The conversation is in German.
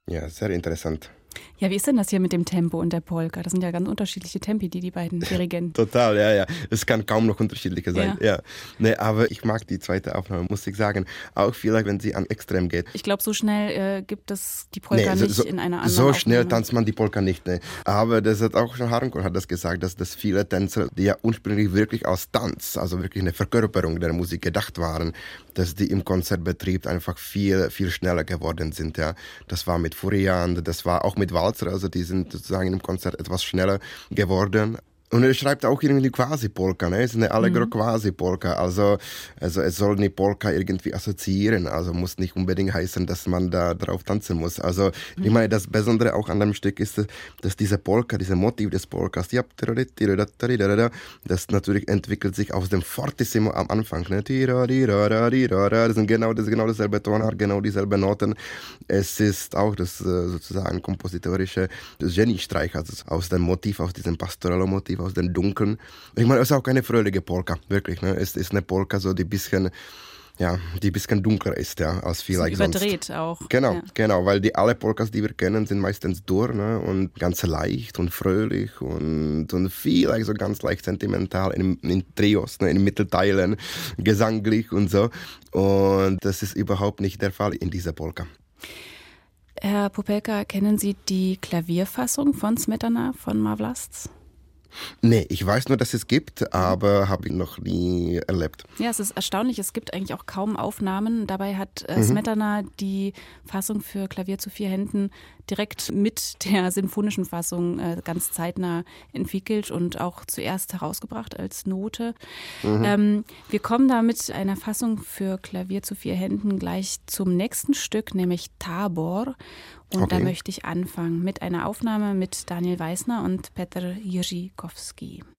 Ja, sehr interessant. Ja, wie ist denn das hier mit dem Tempo und der Polka? Das sind ja ganz unterschiedliche Tempi, die beiden dirigieren. Total, ja, ja. Es kann kaum noch unterschiedlicher sein. Ja. Ja. Nee, aber ich mag die zweite Aufnahme, muss ich sagen. Auch vielleicht, wenn sie an Extrem geht. Ich glaube, so schnell gibt es die Polka nicht in einer anderen So schnell Aufnahme. tanzt man die Polka nicht. Ne. Aber das hat auch schon Harnkohl hat das gesagt, dass viele Tänzer, die ja ursprünglich wirklich als Tanz, also wirklich eine Verkörperung der Musik gedacht waren, dass die im Konzertbetrieb einfach viel, viel schneller geworden sind. Ja. Das war mit Furian, das war auch mit Walzer, also die sind sozusagen im Konzert etwas schneller geworden. Und er schreibt auch irgendwie Quasi-Polka, ne? Es ist eine Allegro-Quasi-Polka. Also es soll eine Polka irgendwie assoziieren. Also muss nicht unbedingt heißen, dass man da drauf tanzen muss. Also ich meine, das Besondere auch an dem Stück ist, dass diese Polka, dieses Motiv des Polkas, das natürlich entwickelt sich aus dem Fortissimo am Anfang. Ne? Das sind genau dasselbe Tonart, genau dieselben Noten. Es ist auch das sozusagen kompositorische Geniestreich, also aus dem Motiv, aus diesem Pastorello-Motiv, aus den Dunkeln. Ich meine, es ist auch keine fröhliche Polka, wirklich. Ne? Es ist eine Polka, so die bisschen dunkler ist, ja, als vielleicht sonst. Überdreht auch. Genau, weil alle Polkas, die wir kennen, sind meistens dur, ne, und ganz leicht und fröhlich und vielleicht so ganz leicht sentimental in Trios, ne, in Mittelteilen, gesanglich und so. Und das ist überhaupt nicht der Fall in dieser Polka. Herr Popelka, kennen Sie die Klavierfassung von Smetana von Má Vlast? Nee, ich weiß nur, dass es gibt, aber habe ich noch nie erlebt. Ja, es ist erstaunlich. Es gibt eigentlich auch kaum Aufnahmen. Dabei hat Smetana die Fassung für Klavier zu 4 Händen direkt mit der sinfonischen Fassung ganz zeitnah entwickelt und auch zuerst herausgebracht als Note. Wir kommen da mit einer Fassung für Klavier zu 4 Händen gleich zum nächsten Stück, nämlich Tabor. Und da möchte ich anfangen mit einer Aufnahme mit Daniel Weisner und Petr Jiříkovský.